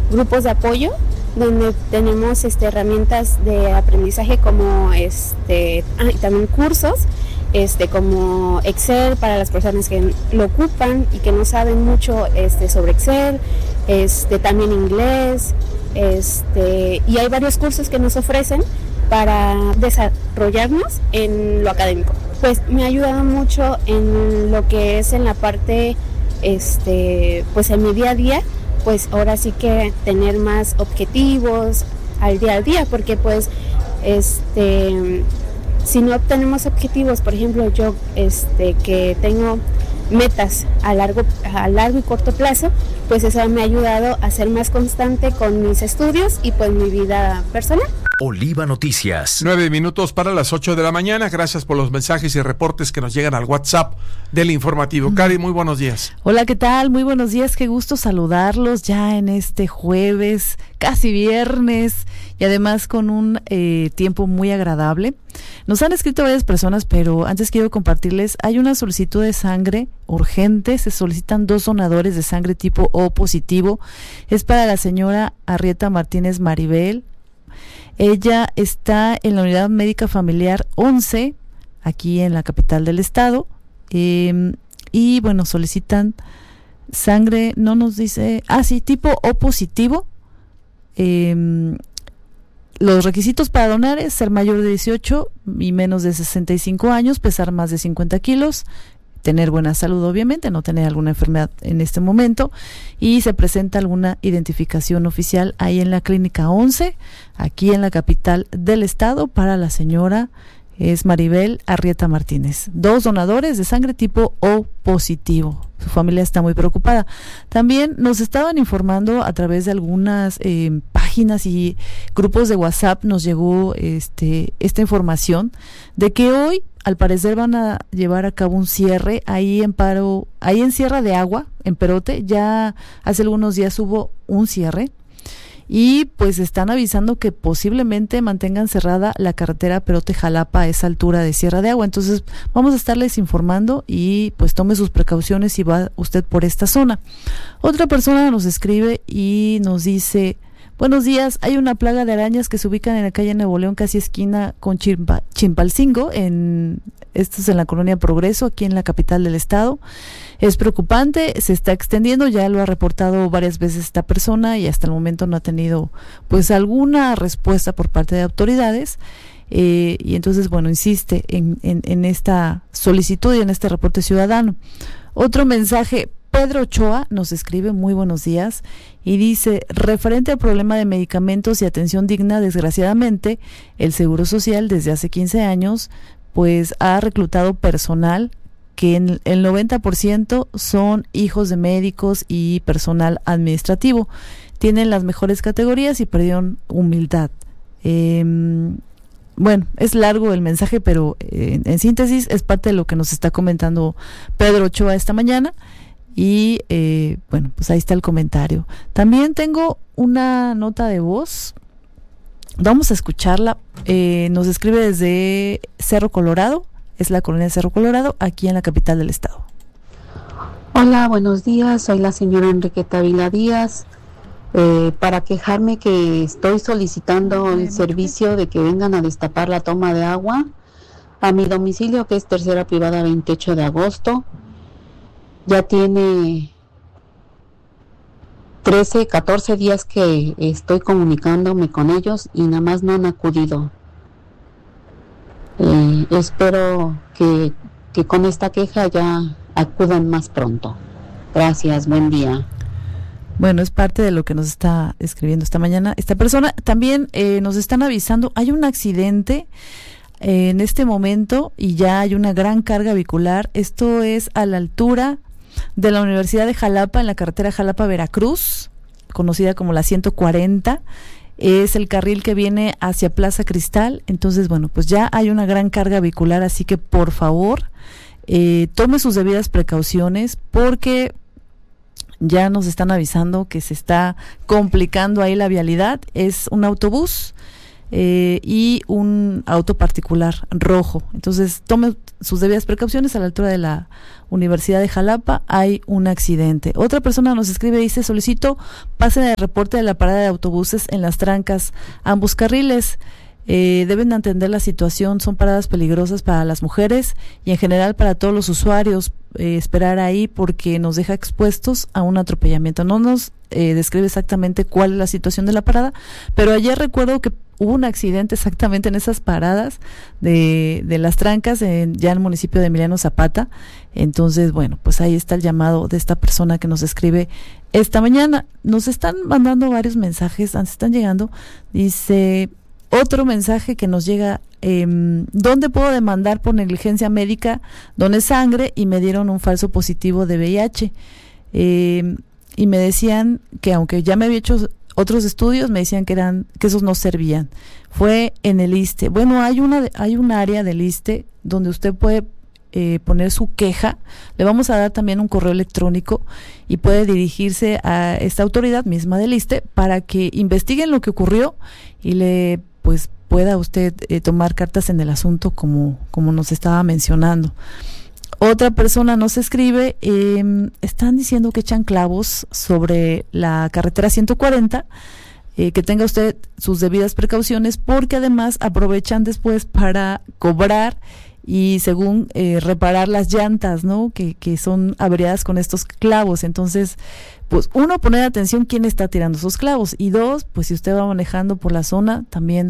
grupos de apoyo donde tenemos herramientas de aprendizaje como y también cursos como Excel para las personas que lo ocupan y que no saben mucho sobre Excel, también inglés, y hay varios cursos que nos ofrecen para desarrollarnos en lo académico. Pues me ha ayudado mucho en lo que es en la parte, pues en mi día a día, pues ahora sí que tener más objetivos al día, porque pues si no tenemos objetivos, por ejemplo yo que tengo metas a largo y corto plazo, pues eso me ha ayudado a ser más constante con mis estudios y pues mi vida personal. Oliva Noticias. 9 minutos para las 8 de la mañana. Gracias por los mensajes y reportes que nos llegan al WhatsApp del informativo. Cari, muy buenos días. Hola, ¿qué tal? Muy buenos días. Qué gusto saludarlos ya en este jueves, casi viernes, y además con un tiempo muy agradable. Nos han escrito varias personas, pero antes quiero compartirles, hay una solicitud de sangre urgente. Se solicitan 2 donadores de sangre tipo O positivo. Es para la señora Arrieta Martínez Maribel. Ella está en la Unidad Médica Familiar 11, aquí en la capital del estado, y bueno, solicitan sangre, no nos dice, tipo O positivo. Los requisitos para donar es ser mayor de 18 y menos de 65 años, pesar más de 50 kilos, tener buena salud, obviamente, no tener alguna enfermedad en este momento, y se presenta alguna identificación oficial ahí en la Clínica 11, aquí en la capital del estado, para la señora es Maribel Arrieta Martínez. 2 donadores de sangre tipo O positivo. Su familia está muy preocupada. También nos estaban informando a través de algunas páginas y grupos de WhatsApp, nos llegó esta información de que hoy al parecer van a llevar a cabo un cierre ahí en Sierra de Agua, en Perote. Ya hace algunos días hubo un cierre y pues están avisando que posiblemente mantengan cerrada la carretera Perote-Jalapa a esa altura de Sierra de Agua. Entonces vamos a estarles informando y pues tome sus precauciones si va usted por esta zona. Otra persona nos escribe y nos dice: buenos días, hay una plaga de arañas que se ubican en la calle Nuevo León, casi esquina con Chimpalcingo, esto es en la colonia Progreso, aquí en la capital del estado. Es preocupante, se está extendiendo, ya lo ha reportado varias veces esta persona y hasta el momento no ha tenido pues alguna respuesta por parte de autoridades, y entonces bueno, insiste en esta solicitud y en este reporte ciudadano. Otro mensaje: Pedro Ochoa nos escribe: muy buenos días, y dice: referente al problema de medicamentos y atención digna, desgraciadamente el Seguro Social desde hace 15 años pues ha reclutado personal que en el 90% son hijos de médicos y personal administrativo. Tienen las mejores categorías y perdieron humildad. Bueno, es largo el mensaje, pero en síntesis es parte de lo que nos está comentando Pedro Ochoa esta mañana. Y bueno, pues ahí está el comentario. También tengo una nota de voz. Vamos a escucharla. Nos escribe desde Cerro Colorado. Es la colonia Cerro Colorado, aquí en la capital del estado. Hola, buenos días. Soy la señora Enriqueta Vila Díaz. Para quejarme que estoy solicitando el servicio de que vengan a destapar la toma de agua a mi domicilio, que es Tercera Privada 28 de agosto. Ya tiene 14 días que estoy comunicándome con ellos y nada más no han acudido. Espero que con esta queja ya acudan más pronto. Gracias, buen día. Bueno, es parte de lo que nos está escribiendo esta mañana esta persona. También nos están avisando, hay un accidente en este momento y ya hay una gran carga vehicular. Esto es a la altura de la Universidad de Jalapa, en la carretera Jalapa-Veracruz, conocida como la 140. Es el carril que viene hacia Plaza Cristal. Entonces, bueno, pues ya hay una gran carga vehicular, así que por favor tome sus debidas precauciones, porque ya nos están avisando que se está complicando ahí la vialidad. Es un autobús y un auto particular rojo. Entonces tome sus debidas precauciones. A la altura de la Universidad de Jalapa hay un accidente. Otra persona nos escribe, dice: solicito pasen el reporte de la parada de autobuses en Las Trancas, ambos carriles. Deben atender la situación, son paradas peligrosas para las mujeres y en general para todos los usuarios. Esperar ahí porque nos deja expuestos a un atropellamiento. No nos describe exactamente cuál es la situación de la parada, pero ayer recuerdo que hubo un accidente exactamente en esas paradas de Las Trancas, ya en el municipio de Emiliano Zapata. Entonces, bueno, pues ahí está el llamado de esta persona que nos escribe esta mañana. Nos están mandando varios mensajes, están llegando. Dice otro mensaje que nos llega: ¿dónde puedo demandar por negligencia médica? Doné sangre y me dieron un falso positivo de VIH. Y me decían que aunque ya me había hecho otros estudios, me decían que esos no servían. Fue en el ISSSTE. Bueno, hay un área del ISSSTE donde usted puede poner su queja. Le vamos a dar también un correo electrónico y puede dirigirse a esta autoridad misma del ISSSTE para que investiguen lo que ocurrió y pues pueda usted tomar cartas en el asunto como nos estaba mencionando. Otra persona nos escribe, están diciendo que echan clavos sobre la carretera 140, que tenga usted sus debidas precauciones porque además aprovechan después para cobrar y según reparar las llantas, ¿no? Que son averiadas con estos clavos. Entonces, pues uno, poner atención quién está tirando esos clavos, y dos, pues si usted va manejando por la zona, también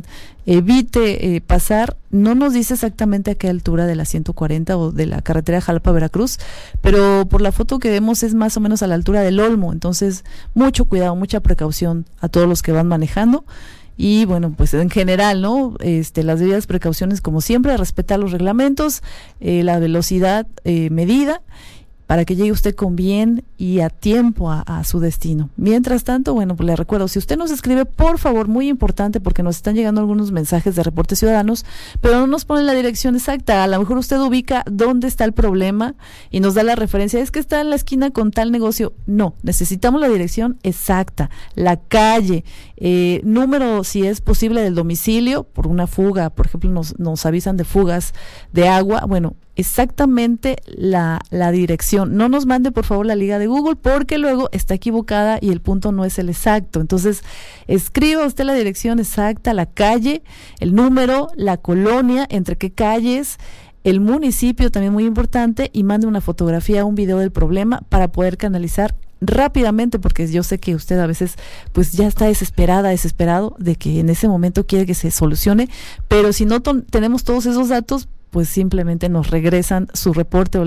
evite pasar. No nos dice exactamente a qué altura de la 140 o de la carretera Jalapa-Veracruz, pero por la foto que vemos es más o menos a la altura del Olmo. Entonces, mucho cuidado, mucha precaución a todos los que van manejando. Y bueno, pues en general, ¿no? Las debidas precauciones, como siempre, respetar los reglamentos, la velocidad medida, para que llegue usted con bien y a tiempo a su destino. Mientras tanto, bueno, pues le recuerdo, si usted nos escribe, por favor, muy importante, porque nos están llegando algunos mensajes de reportes ciudadanos, pero no nos ponen la dirección exacta. A lo mejor usted ubica dónde está el problema y nos da la referencia, es que está en la esquina con tal negocio. No, necesitamos la dirección exacta, la calle, número, si es posible, del domicilio, por una fuga, por ejemplo, nos avisan de fugas de agua. Bueno, exactamente la dirección. No nos mande, por favor, la liga de Google, porque luego está equivocada y el punto no es el exacto. Entonces, escriba usted la dirección exacta, la calle, el número, la colonia, entre qué calles, el municipio, también muy importante, y mande una fotografía, un video del problema para poder canalizar rápidamente, porque yo sé que usted a veces pues ya está desesperado de que en ese momento quiere que se solucione, pero si no tenemos todos esos datos, pues simplemente nos regresan su reporte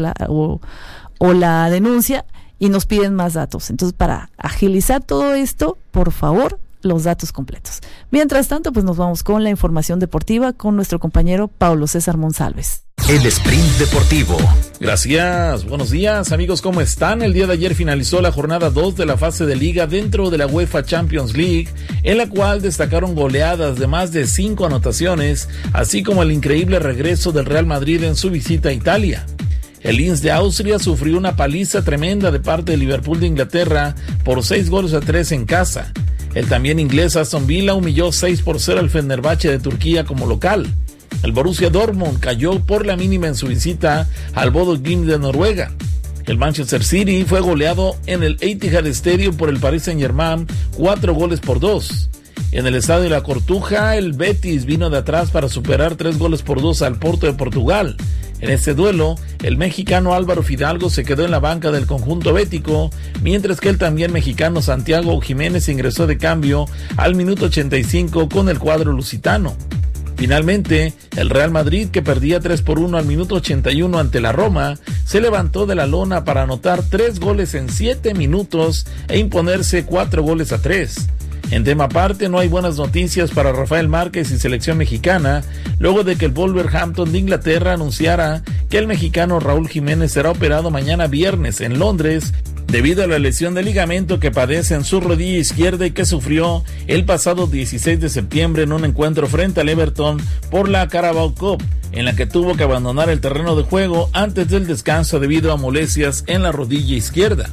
o la denuncia y nos piden más datos. Entonces, para agilizar todo esto, por favor, los datos completos. Mientras tanto, pues nos vamos con la información deportiva con nuestro compañero Paulo César Monsalves. El Sprint Deportivo. Gracias, buenos días amigos, ¿cómo están? El día de ayer finalizó la jornada 2 de la fase de liga dentro de la UEFA Champions League, en la cual destacaron goleadas de más de 5 anotaciones, así como el increíble regreso del Real Madrid en su visita a Italia. El Linz de Austria sufrió una paliza tremenda de parte del Liverpool de Inglaterra por 6-3 en casa. El también inglés Aston Villa humilló 6-0 al Fenerbahce de Turquía como local. El Borussia Dortmund cayó por la mínima en su visita al Bodo Glimt de Noruega. El Manchester City fue goleado en el Etihad Stadium por el Paris Saint-Germain 4-2. En el estadio de la Cortuja, el Betis vino de atrás para superar 3-2 al Porto de Portugal. En este duelo, el mexicano Álvaro Fidalgo se quedó en la banca del conjunto bético, mientras que el también mexicano Santiago Jiménez ingresó de cambio al minuto 85 con el cuadro lusitano. Finalmente, el Real Madrid, que perdía 3-1 al minuto 81 ante la Roma, se levantó de la lona para anotar 3 goles en 7 minutos e imponerse 4-3. En tema aparte, no hay buenas noticias para Rafael Márquez y selección mexicana, luego de que el Wolverhampton de Inglaterra anunciara que el mexicano Raúl Jiménez será operado mañana viernes en Londres, debido a la lesión de ligamento que padece en su rodilla izquierda y que sufrió el pasado 16 de septiembre en un encuentro frente al Everton por la Carabao Cup, en la que tuvo que abandonar el terreno de juego antes del descanso debido a molestias en la rodilla izquierda.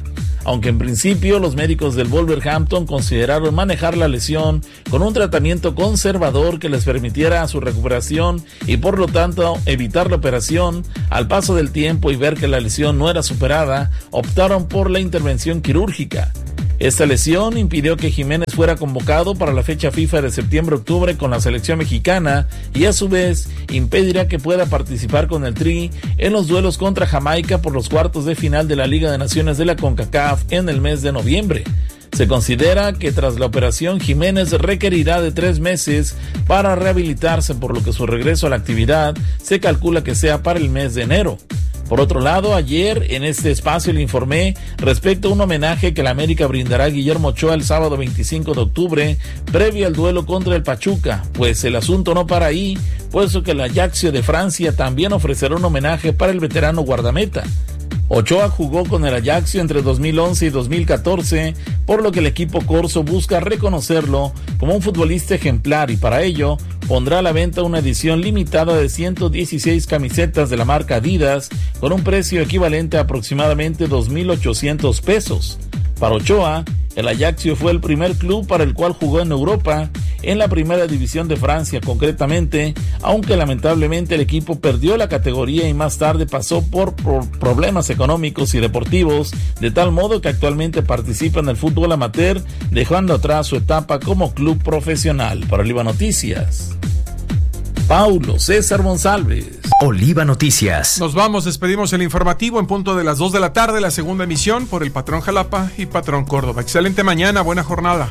aunque en principio los médicos del Wolverhampton consideraron manejar la lesión con un tratamiento conservador que les permitiera su recuperación y por lo tanto evitar la operación. Al paso del tiempo y ver que la lesión no era superada, optaron por la intervención quirúrgica. Esta lesión impidió que Jiménez fuera convocado para la fecha FIFA de septiembre-octubre con la selección mexicana y a su vez impedirá que pueda participar con el Tri en los duelos contra Jamaica por los cuartos de final de la Liga de Naciones de la CONCACAF en el mes de noviembre. Se considera que tras la operación Jiménez requerirá de 3 meses para rehabilitarse, por lo que su regreso a la actividad se calcula que sea para el mes de enero. Por otro lado, ayer en este espacio le informé respecto a un homenaje que la América brindará a Guillermo Ochoa el sábado 25 de octubre, previo al duelo contra el Pachuca, pues el asunto no para ahí, puesto que el Ajaccio de Francia también ofrecerá un homenaje para el veterano guardameta. Ochoa jugó con el Ajaccio entre 2011 y 2014, por lo que el equipo corso busca reconocerlo como un futbolista ejemplar y para ello pondrá a la venta una edición limitada de 116 camisetas de la marca Adidas con un precio equivalente a aproximadamente 2.800 pesos. Para Ochoa, el Ajaccio fue el primer club para el cual jugó en Europa, en la primera división de Francia concretamente, aunque lamentablemente el equipo perdió la categoría y más tarde pasó por problemas económicos y deportivos, de tal modo que actualmente participa en el fútbol amateur, dejando atrás su etapa como club profesional. Para Oliva Noticias, Paulo César González. Oliva Noticias. Nos vamos, despedimos el informativo en punto de las 2 de la tarde, la segunda emisión por el Patrón Jalapa y Patrón Córdoba. Excelente mañana, buena jornada.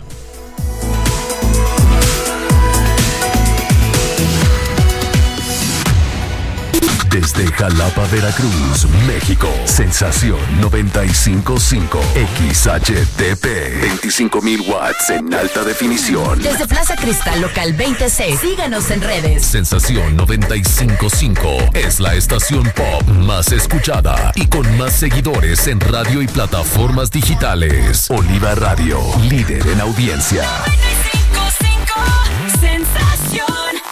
Desde Jalapa, Veracruz, México. Sensación 95.5 XHTP. 25,000 watts en alta definición. Desde Plaza Cristal, local 26. Síganos en redes. Sensación 95.5 es la estación pop más escuchada y con más seguidores en radio y plataformas digitales. Oliva Radio, líder en audiencia. 95.5 Sensación.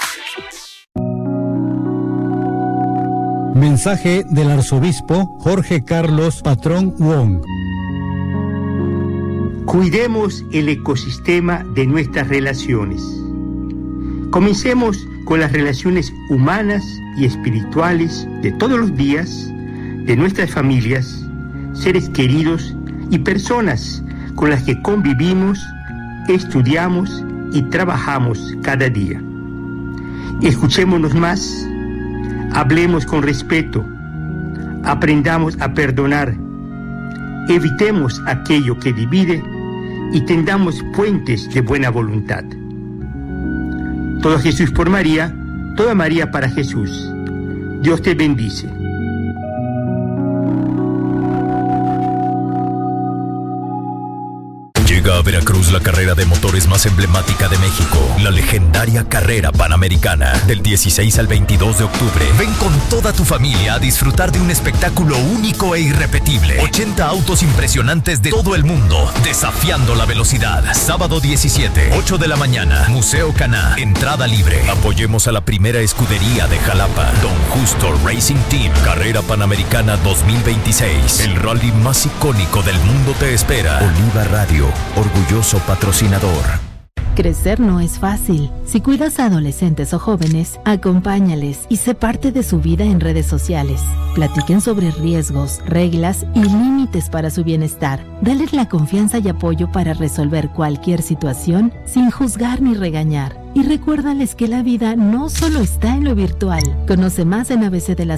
Mensaje del arzobispo Jorge Carlos Patrón Wong. Cuidemos el ecosistema de nuestras relaciones. Comencemos con las relaciones humanas y espirituales de todos los días, de nuestras familias, seres queridos y personas con las que convivimos, estudiamos y trabajamos cada día. Escuchémonos más. Hablemos con respeto, aprendamos a perdonar, evitemos aquello que divide y tendamos puentes de buena voluntad. Todo Jesús por María, toda María para Jesús. Dios te bendice. Llega a Veracruz la carrera de motores más emblemática de México, la legendaria Carrera Panamericana, del 16 al 22 de octubre. Ven con toda tu familia a disfrutar de un espectáculo único e irrepetible. 80 autos impresionantes de todo el mundo, desafiando la velocidad. Sábado 17, 8 de la mañana, Museo Caná, entrada libre. Apoyemos a la primera escudería de Jalapa, Don Justo Racing Team. Carrera Panamericana 2026, el rally más icónico del mundo te espera. Oliva Radio, orgulloso patrocinador. Crecer no es fácil. Si cuidas a adolescentes o jóvenes, acompáñales y sé parte de su vida en redes sociales. Platiquen sobre riesgos, reglas y límites para su bienestar. Dales la confianza y apoyo para resolver cualquier situación sin juzgar ni regañar. Y recuérdales que la vida no solo está en lo virtual. Conoce más en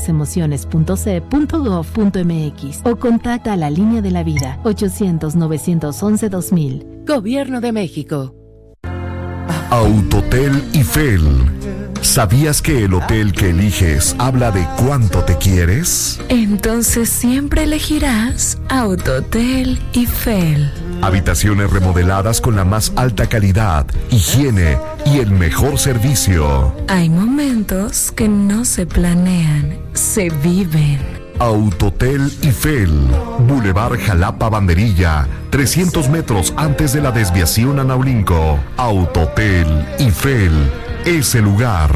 abcdelasemociones.ce.gov.mx o contacta a la Línea de la Vida 800-911-2000. Gobierno de México. Autotel Eiffel. ¿Sabías que el hotel que eliges habla de cuánto te quieres? Entonces siempre elegirás Autotel Eiffel. Habitaciones remodeladas con la más alta calidad, higiene y el mejor servicio. Hay momentos que no se planean, se viven. Autotel Eiffel, Boulevard Jalapa Banderilla, 300 metros antes de la desviación a Naulinco. Autotel Eiffel, ese lugar.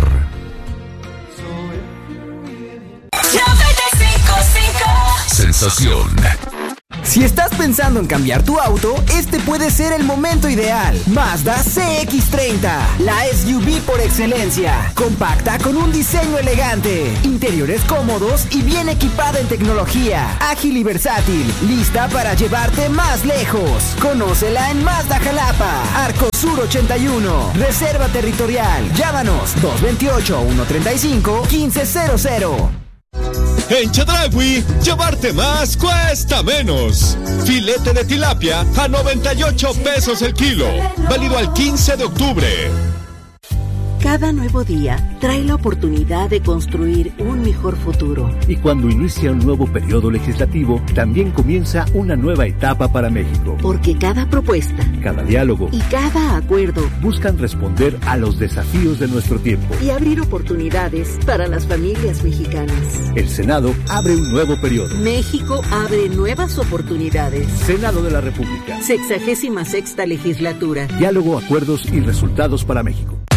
95.5 Sensación. Si estás pensando en cambiar tu auto, este puede ser el momento ideal. Mazda CX-30, la SUV por excelencia. Compacta con un diseño elegante, interiores cómodos y bien equipada en tecnología. Ágil y versátil, lista para llevarte más lejos. Conócela en Mazda Jalapa, Arco Sur 81. Reserva territorial. Llámanos 228-135-1500. En Chedraui, llevarte más cuesta menos. Filete de tilapia a 98 pesos el kilo. Válido al 15 de octubre. Cada nuevo día trae la oportunidad de construir un mejor futuro. Y cuando inicia un nuevo periodo legislativo, también comienza una nueva etapa para México. Porque cada propuesta, cada diálogo y cada acuerdo buscan responder a los desafíos de nuestro tiempo y abrir oportunidades para las familias mexicanas. El Senado abre un nuevo periodo. México abre nuevas oportunidades. Senado de la República. 66ª legislatura. Diálogo, acuerdos y resultados para México.